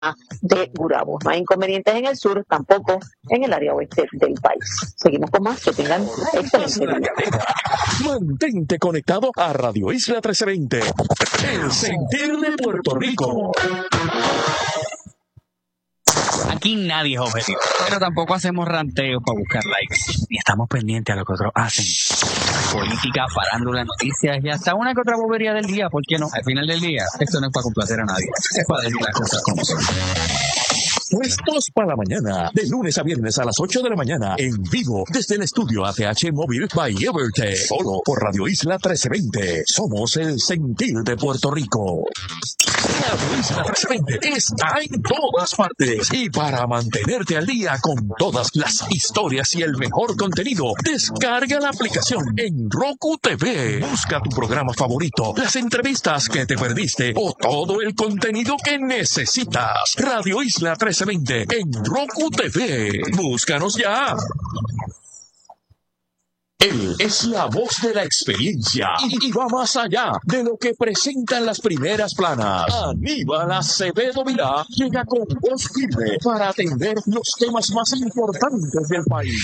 de Gurabo. No hay inconvenientes en el sur, tampoco en el área oeste del país. Seguimos con más, que tengan excelente día. Mantente conectado a Radio Isla 1320, el sentir de Puerto Rico. Aquí nadie es objetivo, pero tampoco hacemos ranteos para buscar likes. Ni estamos pendientes a lo que otros hacen. Política, farándula, noticias y hasta una que otra bobería del día, ¿por qué no? Al final del día, esto no es para complacer a nadie, es para decir las cosas como son. Puestos para la mañana, de lunes a viernes a las 8 de la mañana, en vivo, desde el estudio ATH Móvil by Evertech, solo por Radio Isla 1320. Somos el sentir de Puerto Rico. Radio Isla 1320 está en todas partes. Y para mantenerte al día con todas las historias y el mejor contenido, descarga la aplicación en Roku TV. Busca tu programa favorito, las entrevistas que te perdiste o todo el contenido que necesitas. Radio Isla 1320 en Roku TV. Búscanos ya. Él es la voz de la experiencia y va más allá de lo que presentan las primeras planas. Aníbal Acevedo Vilá llega con voz firme para atender los temas más importantes del país.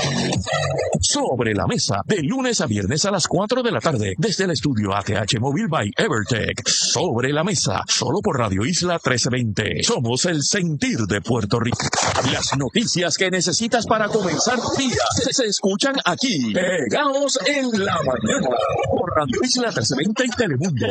Sobre la mesa, de lunes a viernes a las 4 de la tarde, desde el estudio ATH Móvil by Evertech. Sobre la mesa, solo por Radio Isla 1320. Somos el sentir de Puerto Rico. Las noticias que necesitas para comenzar tu día se escuchan aquí. Pegados en la mañana por Radio Isla 1320 y Telemundo.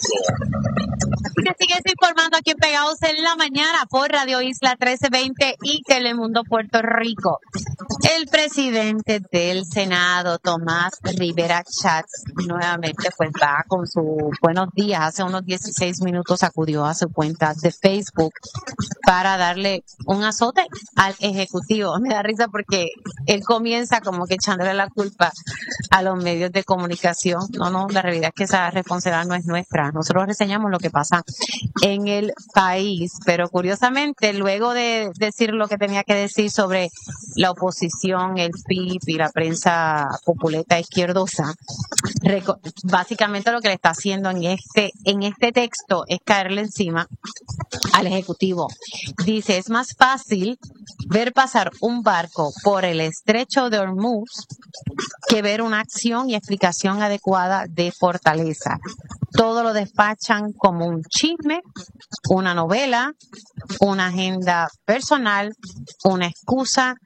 Que sigues informando aquí en Pegados en la mañana por Radio Isla 1320 y Telemundo Puerto Rico. El presidente del Senado, Tomás Rivera Chats, nuevamente pues va con sus buenos días. Hace unos 16 minutos acudió a su cuenta de Facebook para darle un azote al Ejecutivo. Me da risa porque él comienza como que echándole la culpa a los medios de comunicación. No, la realidad es que esa responsabilidad no es nuestra. Nosotros reseñamos lo que pasa en el país, pero curiosamente, luego de decir lo que tenía que decir sobre la oposición, el PIB y la prensa populeta izquierdosa, básicamente lo que le está haciendo en este texto es caerle encima al Ejecutivo. Dice, es más fácil ver pasar un barco por el estrecho de Hormuz que ver una acción y explicación adecuada de Fortaleza. Todo lo despachan como un chisme, una novela, una agenda personal, una excusa,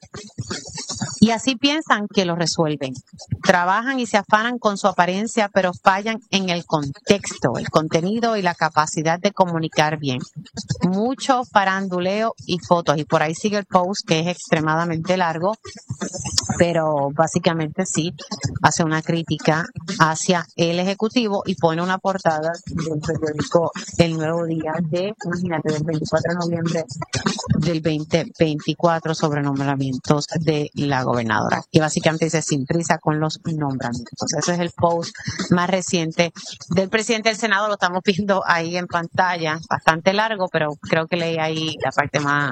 y así piensan que lo resuelven. Trabajan y se afanan con su apariencia, pero fallan en el contexto, el contenido y la capacidad de comunicar bien. Mucho faranduleo y fotos, y por ahí sigue el post que es extremadamente largo, pero básicamente sí hace una crítica hacia el Ejecutivo y pone una portada del periódico El Nuevo Día imagínate, del 24 de noviembre del 2024 sobre nombramientos de la gobernadora. Y básicamente dice sin prisa con los nombramientos. Ese es el post más reciente del presidente del Senado. Lo estamos viendo ahí en pantalla, bastante largo, pero creo que leí ahí la parte más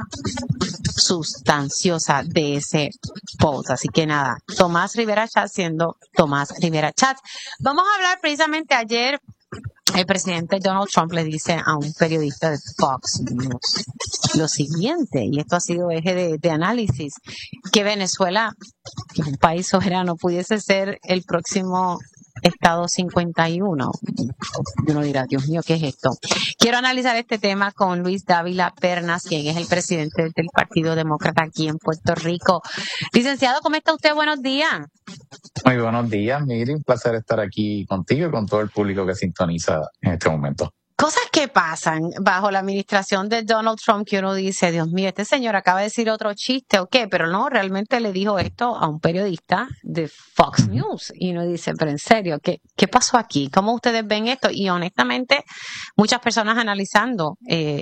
sustanciosa de ese post. Así que nada, Tomás Rivera Chats siendo Tomás Rivera Chats. Vamos a hablar precisamente ayer. El presidente Donald Trump le dice a un periodista de Fox News lo siguiente, y esto ha sido eje de análisis, que Venezuela, que es un país soberano, pudiese ser el próximo Estado 51. Y uno dirá, Dios mío, ¿qué es esto? Quiero analizar este tema con Luis Dávila Pernas, quien es el presidente del Partido Demócrata aquí en Puerto Rico. Licenciado, ¿cómo está usted? Buenos días. Muy buenos días, Miri. Un placer estar aquí contigo y con todo el público que sintoniza en este momento. Cosas que pasan bajo la administración de Donald Trump que uno dice, Dios mío, este señor acaba de decir otro chiste o qué, pero no, realmente le dijo esto a un periodista de Fox News y uno dice, pero en serio, ¿qué pasó aquí? ¿Cómo ustedes ven esto? Y honestamente, muchas personas analizando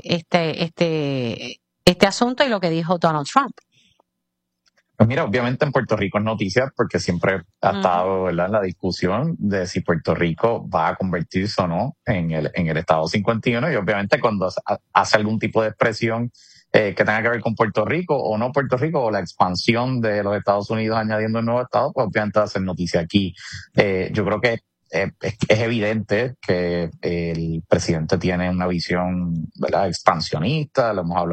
este asunto y lo que dijo Donald Trump. Pues mira, obviamente en Puerto Rico es noticia porque siempre ha estado, ¿verdad?, la discusión de si Puerto Rico va a convertirse o no en el Estado 51, y obviamente cuando hace algún tipo de expresión que tenga que ver con Puerto Rico o no Puerto Rico o la expansión de los Estados Unidos añadiendo un nuevo estado, pues obviamente va a ser noticia aquí. Yo creo que es evidente que el presidente tiene una visión, ¿verdad?, expansionista, lo hemos hablado